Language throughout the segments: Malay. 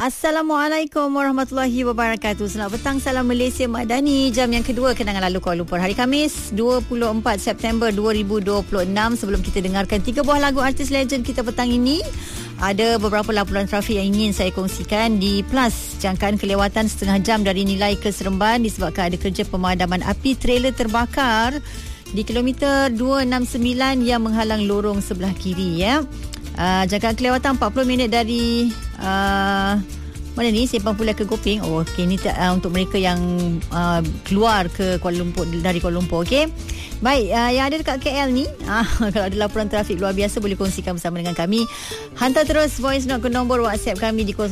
Assalamualaikum warahmatullahi wabarakatuh. Selamat petang, salam Malaysia Madani. Jam yang kedua Kenangan Lalu Kuala Lumpur, hari Khamis 24 September 2026. Sebelum kita dengarkan 3 buah lagu artis legend kita petang ini, ada beberapa laporan trafik yang ingin saya kongsikan. Di Plus, jangkaan kelewatan setengah jam dari Nilai ke Seremban disebabkan ada kerja pemadaman api trailer terbakar di kilometer 269 yang menghalang lorong sebelah kiri, ya. Jangkaan kelewatan 40 minit dari mana ni, Simpang Pulau ke Gopeng. Okey, ni untuk mereka yang keluar ke Kuala Lumpur, dari Kuala Lumpur. Okey, baik. Yang ada dekat KL ni, kalau ada laporan trafik luar biasa, boleh kongsikan bersama dengan kami. Hantar terus voice note ke nombor WhatsApp kami di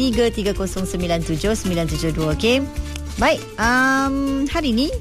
0173097972. Okey, baik. Hari ni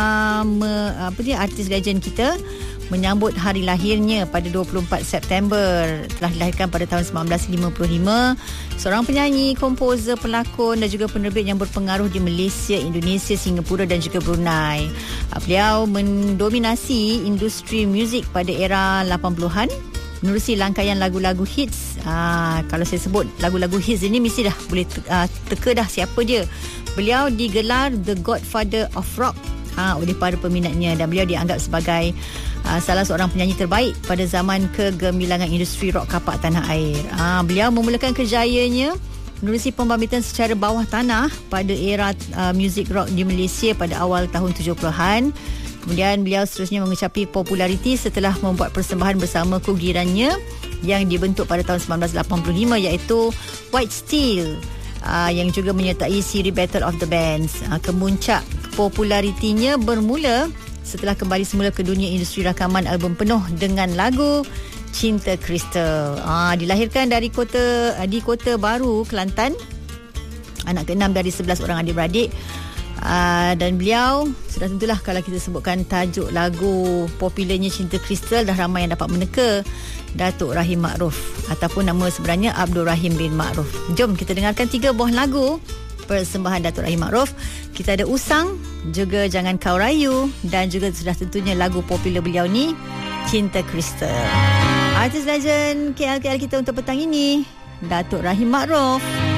artis legend kita menyambut hari lahirnya pada 24 September. Telah dilahirkan pada tahun 1955. Seorang penyanyi, komposer, pelakon dan juga penerbit yang berpengaruh di Malaysia, Indonesia, Singapura dan juga Brunei. Beliau mendominasi industri muzik pada era 80-an menerusi rangkaian lagu-lagu hits. Kalau saya sebut lagu-lagu hits ini, mesti dah boleh teka dah siapa dia. Beliau digelar The Godfather of Rock oleh para peminatnya, dan beliau dianggap sebagai salah seorang penyanyi terbaik pada zaman kegemilangan industri rock kapak tanah air. Beliau memulakan kejayaannya menerusi pembambitan secara bawah tanah pada era muzik rock di Malaysia pada awal tahun 70-an. Kemudian beliau seterusnya mengecapi populariti setelah membuat persembahan bersama kugirannya yang dibentuk pada tahun 1985, iaitu White Steel, yang juga menyertai siri Battle of the Bands. Kemuncak popularitinya bermula setelah kembali semula ke dunia industri rakaman album penuh dengan lagu Cinta Kristal. Dilahirkan di Kota Baru, Kelantan, anak ke-6 dari 11 orang adik-beradik. Dan beliau, sudah tentulah kalau kita sebutkan tajuk lagu popularnya Cinta Kristal, dah ramai yang dapat meneka Datuk Rahim Ma'ruf, ataupun nama sebenarnya Abdul Rahim bin Ma'ruf. Jom kita dengarkan 3 buah lagu persembahan Datuk Rahim Ma'ruf. Kita ada Usang, juga Jangan Kau Rayu, dan juga sudah tentunya lagu popular beliau ni, Cinta Kristal. Artis legend KL kita untuk petang ini, Datuk Rahim Ma'ruf.